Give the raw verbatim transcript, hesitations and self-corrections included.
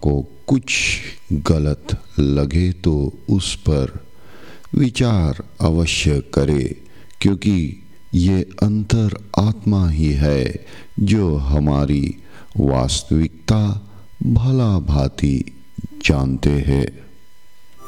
को कुछ गलत लगे तो उस पर विचार अवश्य करे, क्योंकि ये अंतर आत्मा ही है जो हमारी वास्तविकता भला भांति जानते हैं।